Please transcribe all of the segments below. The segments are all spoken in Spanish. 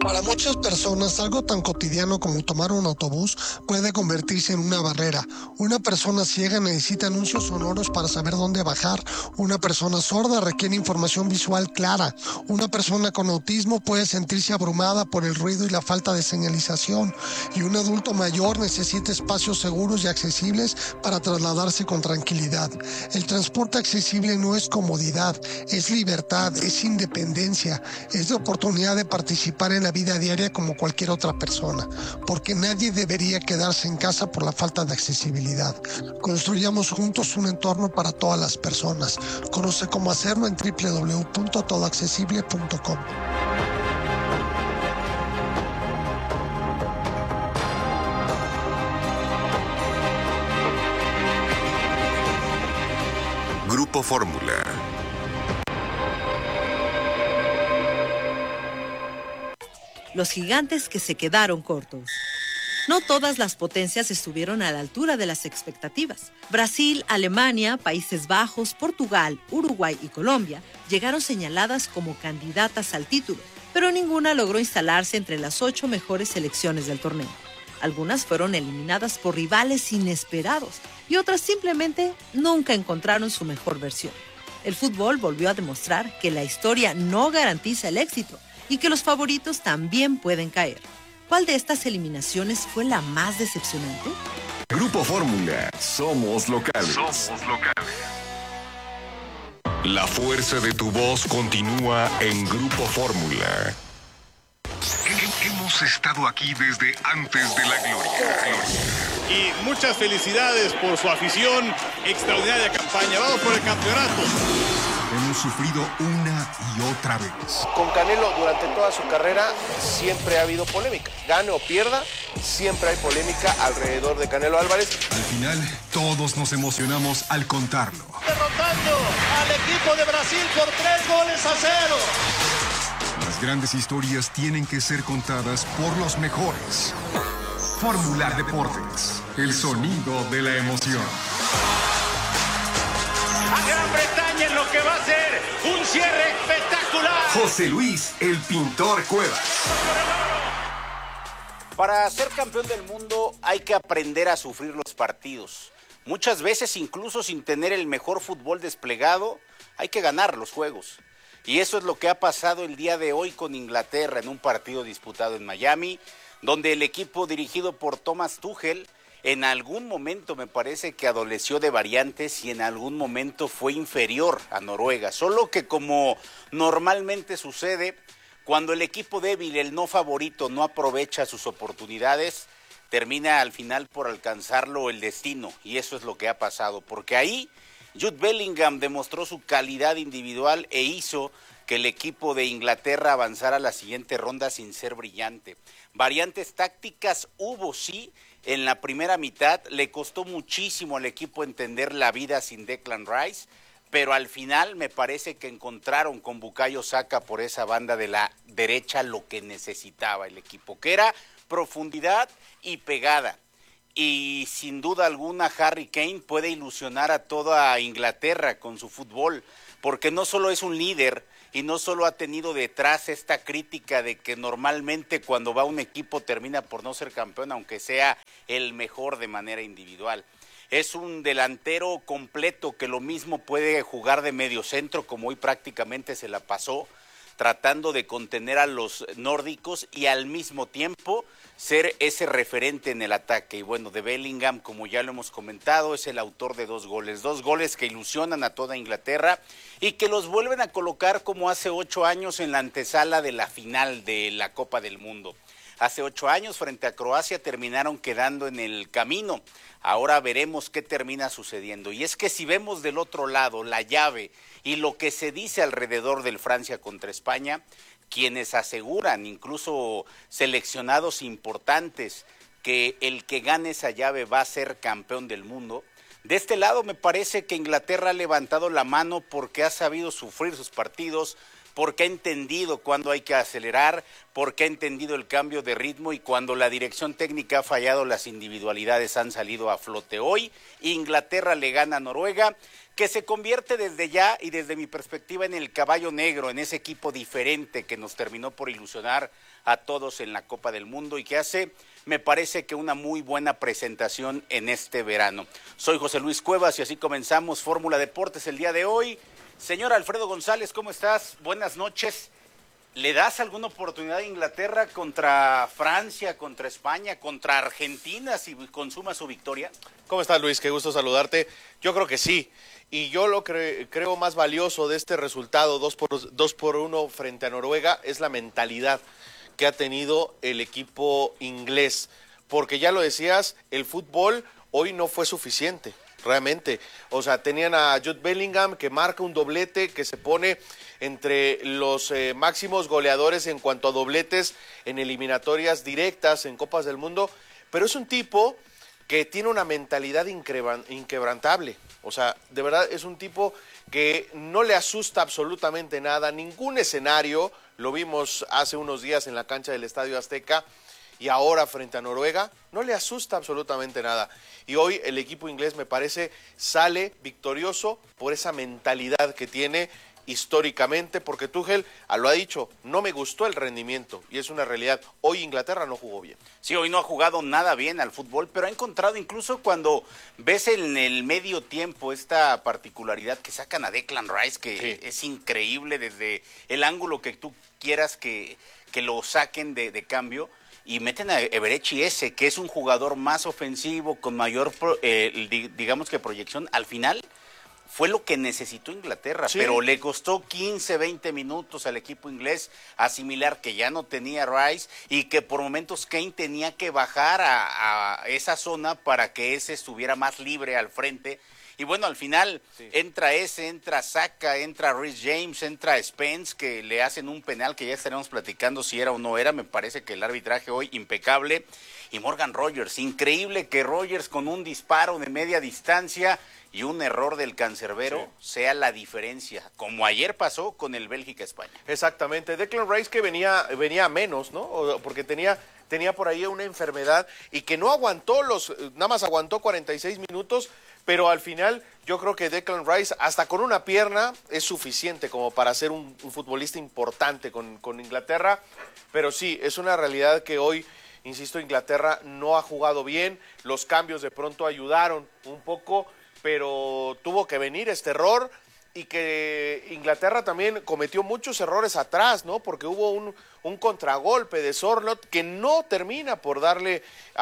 Para muchas personas, algo tan cotidiano como tomar un autobús puede convertirse en una barrera. Una persona ciega necesita anuncios sonoros para saber dónde bajar. Una persona sorda requiere información visual clara. Una persona con autismo puede sentirse abrumada por el ruido y la falta de señalización. Y un adulto mayor necesita espacios seguros y accesibles para trasladarse con tranquilidad. El transporte accesible no es comodidad, es libertad, es independencia, es la oportunidad de participar en la vida diaria como cualquier otra persona, porque nadie debería quedarse en casa por la falta de accesibilidad. Construyamos juntos un entorno para todas las personas. Conoce cómo hacerlo en www.todoaccesible.com. Grupo Fórmula. Los gigantes que se quedaron cortos. No todas las potencias estuvieron a la altura de las expectativas. Brasil, Alemania, Países Bajos, Portugal, Uruguay y Colombia llegaron señaladas como candidatas al título, pero ninguna logró instalarse entre las 8 mejores selecciones del torneo. Algunas fueron eliminadas por rivales inesperados y otras simplemente nunca encontraron su mejor versión. El fútbol volvió a demostrar que la historia no garantiza el éxito y que los favoritos también pueden caer. ¿Cuál de estas eliminaciones fue la más decepcionante? Grupo Fórmula. Somos locales. La fuerza de tu voz continúa en Grupo Fórmula. Hemos estado aquí desde antes de la gloria. Y muchas felicidades por su afición. Extraordinaria campaña. Vamos por el campeonato. Hemos sufrido una y otra vez. Con Canelo durante toda su carrera siempre ha habido polémica. Gane o pierda, siempre hay polémica alrededor de Canelo Álvarez. Al final, todos nos emocionamos al contarlo. Derrotando al equipo de Brasil por 3-0. Las grandes historias tienen que ser contadas por los mejores. Fórmula Deportes, el sonido de la emoción. A Gran Bretaña en lo que va a ser un cierre espectacular. José Luis, el pintor Cuevas. Para ser campeón del mundo hay que aprender a sufrir los partidos. Muchas veces, incluso sin tener el mejor fútbol desplegado, hay que ganar los juegos. Y eso es lo que ha pasado el día de hoy con Inglaterra en un partido disputado en Miami, donde el equipo dirigido por Thomas Tuchel en algún momento me parece que adoleció de variantes y en algún momento fue inferior a Noruega. Solo que como normalmente sucede, cuando el equipo débil, el no favorito, no aprovecha sus oportunidades, termina al final por alcanzarlo el destino. Y eso es lo que ha pasado, porque ahí Jude Bellingham demostró su calidad individual e hizo que el equipo de Inglaterra avanzara a la siguiente ronda sin ser brillante. Variantes tácticas hubo, sí, en la primera mitad. Le costó muchísimo al equipo entender la vida sin Declan Rice, pero al final me parece que encontraron con Bukayo Saka por esa banda de la derecha lo que necesitaba el equipo, que era profundidad y pegada. Y sin duda alguna Harry Kane puede ilusionar a toda Inglaterra con su fútbol, porque no solo es un líder y no solo ha tenido detrás esta crítica de que normalmente cuando va un equipo termina por no ser campeón, aunque sea el mejor de manera individual. Es un delantero completo que lo mismo puede jugar de mediocentro, como hoy prácticamente se la pasó, tratando de contener a los nórdicos y al mismo tiempo ser ese referente en el ataque. Y bueno, de Bellingham, como ya lo hemos comentado, es el autor de 2 goles que ilusionan a toda Inglaterra y que los vuelven a colocar como hace 8 años en la antesala de la final de la Copa del Mundo. Hace 8 años frente a Croacia terminaron quedando en el camino. Ahora veremos qué termina sucediendo. Y es que si vemos del otro lado la llave y lo que se dice alrededor del Francia contra España, quienes aseguran, incluso seleccionados importantes, que el que gane esa llave va a ser campeón del mundo, de este lado me parece que Inglaterra ha levantado la mano porque ha sabido sufrir sus partidos, porque ha entendido cuándo hay que acelerar, porque ha entendido el cambio de ritmo y cuando la dirección técnica ha fallado, las individualidades han salido a flote. Hoy Inglaterra le gana a Noruega, que se convierte desde ya y desde mi perspectiva en el caballo negro, en ese equipo diferente que nos terminó por ilusionar a todos en la Copa del Mundo y que hace, me parece que una muy buena presentación en este verano. Soy José Luis Cuevas y así comenzamos Fórmula Deportes el día de hoy. Señor Alfredo González, ¿cómo estás? Buenas noches. ¿Le das alguna oportunidad a Inglaterra contra Francia, contra España, contra Argentina si consuma su victoria? ¿Cómo estás, Luis? Qué gusto saludarte. Yo creo que sí. Y yo lo creo más valioso de este resultado 2-1 frente a Noruega es la mentalidad que ha tenido el equipo inglés. Porque ya lo decías, el fútbol hoy no fue suficiente, realmente. O sea, tenían a Jude Bellingham que marca un doblete, que se pone entre los máximos goleadores en cuanto a dobletes en eliminatorias directas en Copas del Mundo. Pero es un tipo que tiene una mentalidad inquebrantable. O sea, de verdad es un tipo que no le asusta absolutamente nada, ningún escenario. Lo vimos hace unos días en la cancha del Estadio Azteca y ahora frente a Noruega, no le asusta absolutamente nada. Y hoy el equipo inglés, me parece, sale victorioso por esa mentalidad que tiene históricamente, porque Tuchel lo ha dicho, no me gustó el rendimiento y es una realidad. Hoy Inglaterra no jugó bien. Sí, hoy no ha jugado nada bien al fútbol, pero ha encontrado incluso cuando ves en el medio tiempo esta particularidad que sacan a Declan Rice, que sí, es increíble desde el ángulo que tú quieras que lo saquen de cambio. Y meten a Eberechi Eze, que es un jugador más ofensivo, con mayor, digamos que proyección. Al final fue lo que necesitó Inglaterra, sí, pero le costó 15, 20 minutos al equipo inglés asimilar que ya no tenía Rice y que por momentos Kane tenía que bajar a esa zona para que ese estuviera más libre al frente. Y bueno, al final sí, entra ese, entra Saka, entra Reece James, entra Spence, que le hacen un penal que ya estaremos platicando si era o no era. Me parece que el arbitraje hoy impecable. Y Morgan Rogers, increíble que Rogers con un disparo de media distancia y un error del cancerbero sí, sea la diferencia, como ayer pasó con el Bélgica-España. Exactamente, Declan Rice que venía a menos, ¿no? Porque tenía por ahí una enfermedad y que no aguantó nada más aguantó 46 minutos, pero al final yo creo que Declan Rice hasta con una pierna es suficiente como para ser un futbolista importante con Inglaterra, pero sí, es una realidad que hoy, insisto, Inglaterra no ha jugado bien, los cambios de pronto ayudaron un poco, pero tuvo que venir este error y que Inglaterra también cometió muchos errores atrás, ¿no? Porque hubo un contragolpe de Sorloth que no termina por darle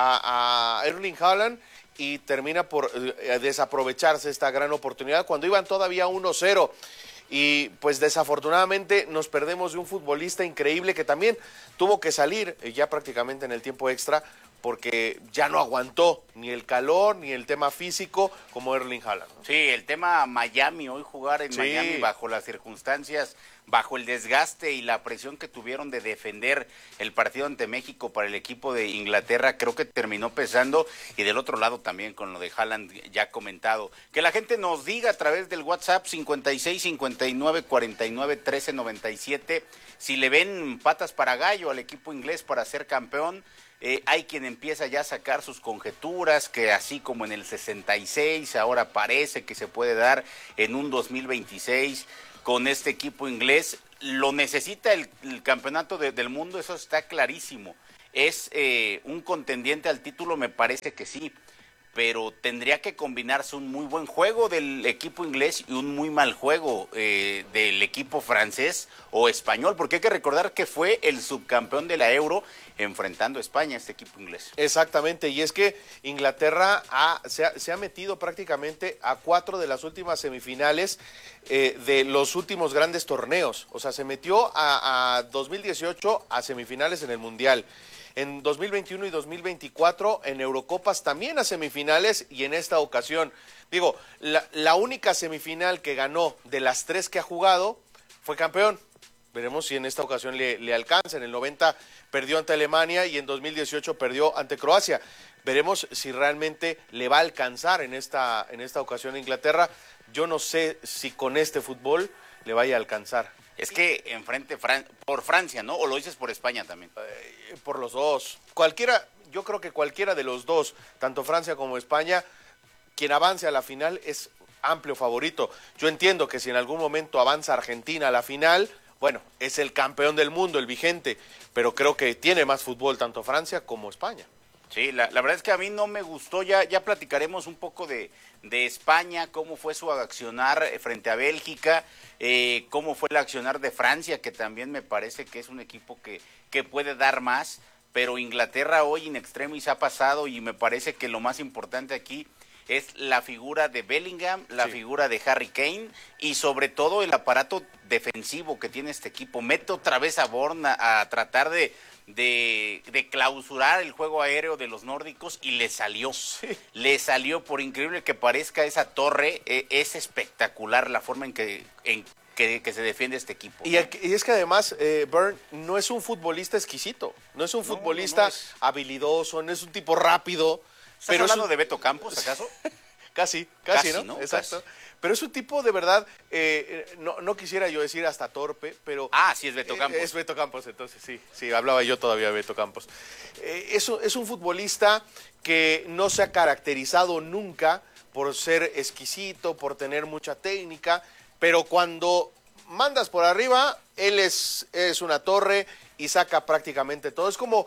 a Erling Haaland y termina por desaprovecharse esta gran oportunidad cuando iban todavía 1-0. Y pues desafortunadamente nos perdemos de un futbolista increíble que también tuvo que salir ya prácticamente en el tiempo extra porque ya no aguantó ni el calor ni el tema físico como Erling Haaland, ¿no? Sí, el tema Miami, hoy jugar en Miami bajo las circunstancias, bajo el desgaste y la presión que tuvieron de defender el partido ante México para el equipo de Inglaterra, creo que terminó pesando. Y del otro lado también con lo de Haaland ya comentado. Que la gente nos diga a través del WhatsApp 56 59 49 13 97 si le ven patas para gallo al equipo inglés para ser campeón. Hay quien empieza ya a sacar sus conjeturas, que así como en el 66, ahora parece que se puede dar en un 2026 con este equipo inglés. Lo necesita el campeonato del mundo, eso está clarísimo. ¿Es un contendiente al título? Me parece que sí, pero tendría que combinarse un muy buen juego del equipo inglés y un muy mal juego del equipo francés o español, porque hay que recordar que fue el subcampeón de la Euro enfrentando a España, este equipo inglés. Exactamente, y es que Inglaterra se ha metido prácticamente a 4 de las últimas semifinales de los últimos grandes torneos. O sea, se metió a 2018 a semifinales en el Mundial. En 2021 y 2024 en Eurocopas también a semifinales, y en esta ocasión, digo, la única semifinal que ganó de las 3 que ha jugado fue campeón. Veremos si en esta ocasión le alcanza. En el 90 perdió ante Alemania y en 2018 perdió ante Croacia. Veremos si realmente le va a alcanzar en esta ocasión a Inglaterra. Yo no sé si con este fútbol le vaya a alcanzar Es que enfrente por Francia, ¿no? ¿O lo dices por España también? Por los dos. Yo creo que cualquiera de los dos, tanto Francia como España, quien avance a la final es amplio favorito. Yo entiendo que si en algún momento avanza Argentina a la final, bueno, es el campeón del mundo, el vigente, pero creo que tiene más fútbol tanto Francia como España. Sí, la verdad es que a mí no me gustó, ya platicaremos un poco de España, cómo fue su accionar frente a Bélgica, cómo fue el accionar de Francia, que también me parece que es un equipo que puede dar más, pero Inglaterra hoy in extremis ha pasado y me parece que lo más importante aquí es la figura de Bellingham, la figura de Harry Kane y sobre todo el aparato defensivo que tiene este equipo. Mete otra vez a Bourne a tratar de clausurar el juego aéreo de los nórdicos y le salió, por increíble que parezca esa torre, es espectacular la forma en que se defiende este equipo. Y es que además, Byrne no es un futbolista exquisito, no es un futbolista habilidoso, no es un tipo rápido. ¿Estás hablando de Beto Campos, acaso? Casi, ¿no? Exacto. Casi. Pero es un tipo de verdad, no quisiera yo decir hasta torpe, pero... Sí es Beto Campos. Es Beto Campos, entonces sí, hablaba yo todavía de Beto Campos. Es un futbolista que no se ha caracterizado nunca por ser exquisito, por tener mucha técnica, pero cuando mandas por arriba, él es una torre y saca prácticamente todo. Es como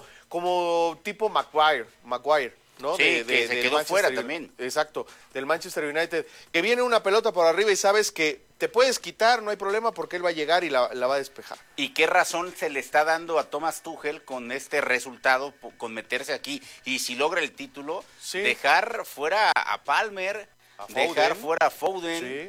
tipo Maguire, ¿no? Sí, que se quedó fuera también. Exacto, del Manchester United, que viene una pelota por arriba y sabes que te puedes quitar, no hay problema porque él va a llegar y la va a despejar. ¿Y qué razón se le está dando a Thomas Tuchel con este resultado, con meterse aquí? Y si logra el título, dejar fuera a Palmer, dejar fuera a Foden,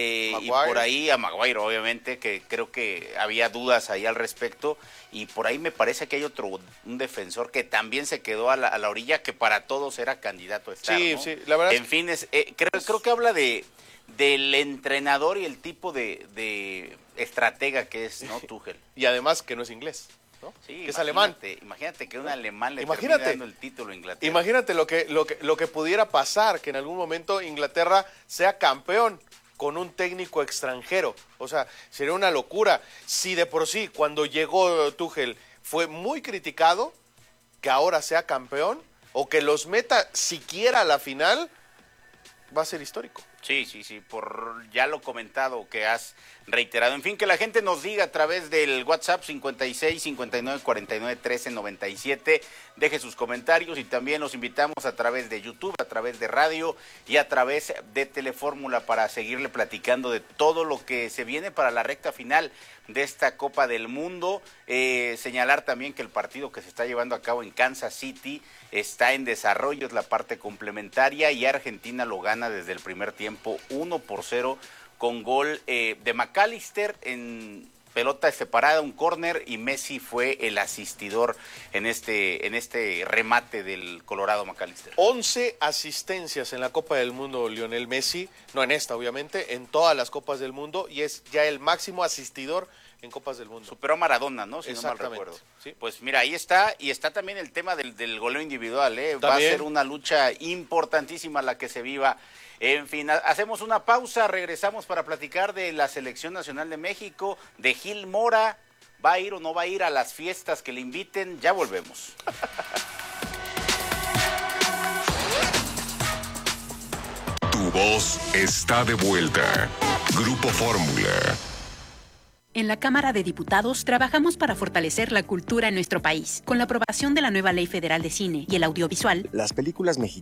y por ahí a Maguire, obviamente, que creo que había dudas ahí al respecto, y por ahí me parece que hay un defensor que también se quedó a la orilla, que para todos era candidato a estar, ¿no? Sí, la verdad. En fin, creo que habla del entrenador y el tipo de estratega que es, ¿no? Tuchel. Y además que no es inglés, ¿no? Sí, que es alemán. Imagínate que un alemán le termina dando el título a Inglaterra. Imagínate lo que pudiera pasar, que en algún momento Inglaterra sea campeón con un técnico extranjero. O sea, sería una locura. Si de por sí, cuando llegó Tuchel, fue muy criticado, que ahora sea campeón, o que los meta siquiera a la final, va a ser histórico. Sí, por ya lo comentado que has reiterado. En fin, que la gente nos diga a través del WhatsApp 56 59 49 13 97, deje sus comentarios y también los invitamos a través de YouTube, a través de radio y a través de Telefórmula para seguirle platicando de todo lo que se viene para la recta final de esta Copa del Mundo. Señalar también que el partido que se está llevando a cabo en Kansas City está en desarrollo, es la parte complementaria y Argentina lo gana desde el primer tiempo 1-0 con gol de McAllister en pelota separada, un córner, y Messi fue el asistidor en este remate del Colorado McAllister. 11 asistencias en la Copa del Mundo Lionel Messi, no en esta obviamente, en todas las Copas del Mundo, y es ya el máximo asistidor en Copas del Mundo. Superó a Maradona, ¿no? Si no mal recuerdo. Sí. Pues mira, ahí está, y está también el tema del goleo individual, ¿eh? Va a ser una lucha importantísima la que se viva. En fin, hacemos una pausa, regresamos para platicar de la Selección Nacional de México, de Gil Mora, ¿va a ir o no va a ir a las fiestas que le inviten? Ya volvemos. Tu voz está de vuelta. Grupo Fórmula. En la Cámara de Diputados trabajamos para fortalecer la cultura en nuestro país. Con la aprobación de la nueva Ley Federal de Cine y el Audiovisual, las películas mexicanas